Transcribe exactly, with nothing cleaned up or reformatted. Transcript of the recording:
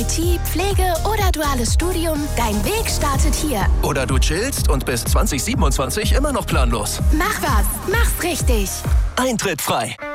I T, Pflege oder duales Studium, dein Weg startet hier. Oder du chillst und bis zwanzig siebenundzwanzig immer noch planlos. Mach was, mach's richtig. Eintritt frei.